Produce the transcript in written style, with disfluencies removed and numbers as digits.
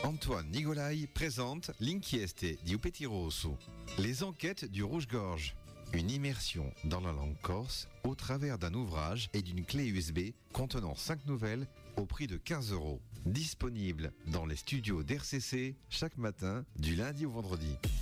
Antoine Nigolai présente L'inchieste di Upeti Rosso, les enquêtes du Rouge-Gorge. Une immersion dans la langue corse au travers d'un ouvrage et d'une clé USB contenant 5 nouvelles au prix de 15 €. Disponible dans les studios d'RCC chaque matin du lundi au vendredi.